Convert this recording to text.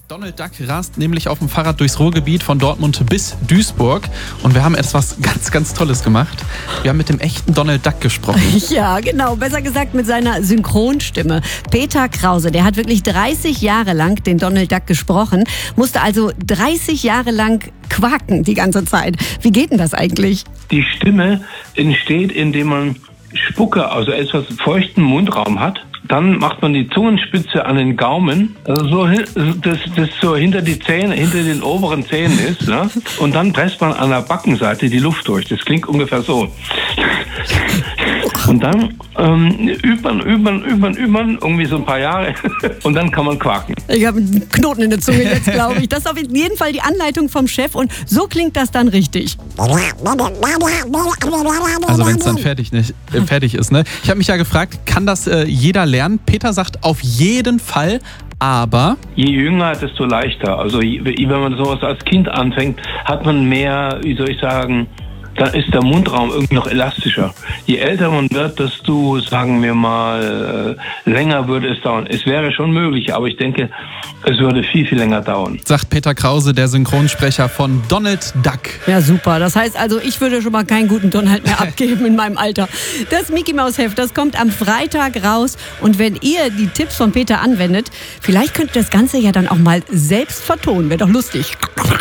Donald Duck rast nämlich auf dem Fahrrad durchs Ruhrgebiet von Dortmund bis Duisburg. Und wir haben etwas ganz, ganz Tolles gemacht. Wir haben mit dem echten Donald Duck gesprochen. Ja, genau. Besser gesagt mit seiner Synchronstimme. Peter Krause, der hat wirklich 30 Jahre lang den Donald Duck gesprochen, musste also 30 Jahre lang quaken die ganze Zeit. Wie geht denn das eigentlich? Die Stimme entsteht, indem man Spucke, also etwas feuchten Mundraum hat. Dann macht man die Zungenspitze an den Gaumen, also so, das so hinter die Zähne, hinter den oberen Zähnen ist, ne? Und dann presst man an der Backenseite die Luft durch. Das klingt ungefähr so. Und dann übt man, irgendwie so ein paar Jahre und dann kann man quaken. Ich habe einen Knoten in der Zunge jetzt, glaube ich. Das ist auf jeden Fall die Anleitung vom Chef und so klingt das dann richtig. Also wenn es dann fertig ist, ne? Ich habe mich ja gefragt, kann das jeder lernen? Peter sagt auf jeden Fall, aber... Je jünger, desto leichter. Also wenn man sowas als Kind anfängt, hat man mehr, wie soll ich sagen, dann ist der Mundraum irgendwie noch elastischer. Je älter man wird, desto, sagen wir mal, länger würde es dauern. Es wäre schon möglich, aber ich denke, es würde viel, viel länger dauern. Sagt Peter Krause, der Synchronsprecher von Donald Duck. Ja, super. Das heißt also, ich würde schon mal keinen guten Donald mehr abgeben in meinem Alter. Das Mickey Maus Heft, das kommt am Freitag raus. Und wenn ihr die Tipps von Peter anwendet, vielleicht könnt ihr das Ganze ja dann auch mal selbst vertonen. Wäre doch lustig.